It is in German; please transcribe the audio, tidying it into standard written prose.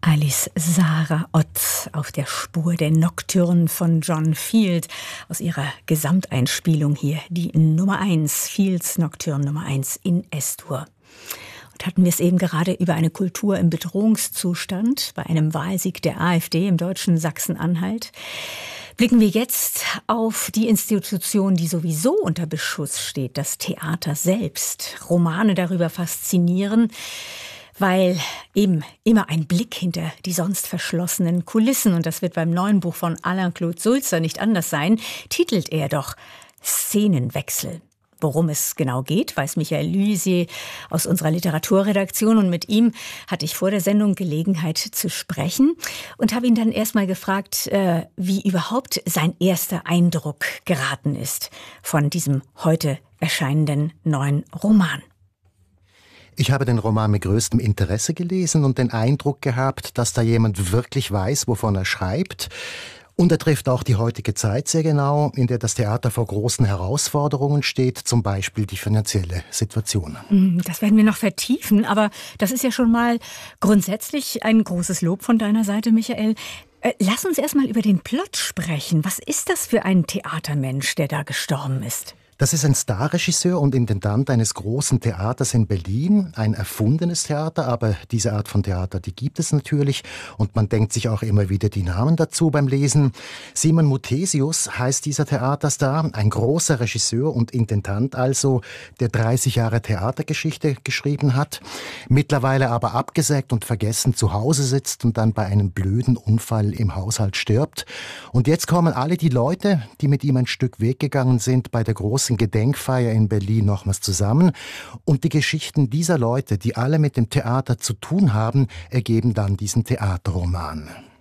Alice Sarah Ott auf der Spur der Nocturne von John Field aus ihrer Gesamteinspielung hier, die Nummer 1, Fields Nocturne Nummer 1 in S-Dur. Und hatten wir es eben gerade über eine Kultur im Bedrohungszustand bei einem Wahlsieg der AfD im deutschen Sachsen-Anhalt. Blicken wir jetzt auf die Institution, die sowieso unter Beschuss steht, das Theater selbst. Romane darüber faszinieren, weil eben immer ein Blick hinter die sonst verschlossenen Kulissen, und das wird beim neuen Buch von Alain-Claude Sulzer nicht anders sein, titelt er doch Szenenwechsel. Worum es genau geht, weiß Michael Lysier aus unserer Literaturredaktion, und mit ihm hatte ich vor der Sendung Gelegenheit zu sprechen und habe ihn dann erstmal gefragt, wie überhaupt sein erster Eindruck geraten ist von diesem heute erscheinenden neuen Roman. Ich habe den Roman mit größtem Interesse gelesen und den Eindruck gehabt, dass da jemand wirklich weiß, wovon er schreibt. Und er trifft auch die heutige Zeit sehr genau, in der das Theater vor großen Herausforderungen steht, zum Beispiel die finanzielle Situation. Das werden wir noch vertiefen, aber das ist ja schon mal grundsätzlich ein großes Lob von deiner Seite, Michael. Lass uns erst mal über den Plot sprechen. Was ist das für ein Theatermensch, der da gestorben ist? Das ist ein Starregisseur und Intendant eines großen Theaters in Berlin, ein erfundenes Theater, aber diese Art von Theater, die gibt es natürlich, und man denkt sich auch immer wieder die Namen dazu beim Lesen. Simon Muthesius heißt dieser Theaterstar, ein großer Regisseur und Intendant also, der 30 Jahre Theatergeschichte geschrieben hat, mittlerweile aber abgesägt und vergessen zu Hause sitzt und dann bei einem blöden Unfall im Haushalt stirbt. Und jetzt kommen alle die Leute, die mit ihm ein Stück Weg gegangen sind, bei der großen Gedenkfeier in Berlin nochmals zusammen, und die Geschichten dieser Leute, die alle mit dem Theater zu tun haben, ergeben dann diesen Theaterroman.